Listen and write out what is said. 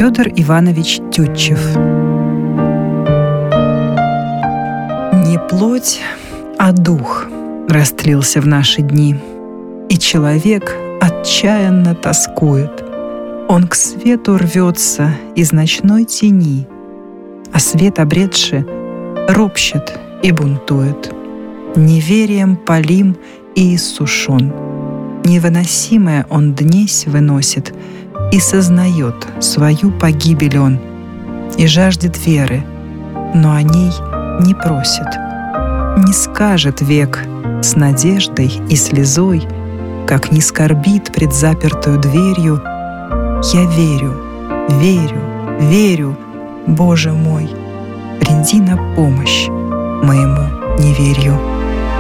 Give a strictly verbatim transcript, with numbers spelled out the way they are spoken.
Федор Иванович Тютчев. Не плоть, а дух растлился в наши дни, и человек отчаянно тоскует. Он к свету рвется из ночной тени, а свет обретши ропщет и бунтует. Неверием полим и иссушен. Невыносимое он днесь выносит и сознает свою погибель он, и жаждет веры, но о ней не просит. Не скажет век с надеждой и слезой, как не скорбит пред запертою дверью: «Я верю, верю, верю, Боже мой, приди на помощь моему неверию».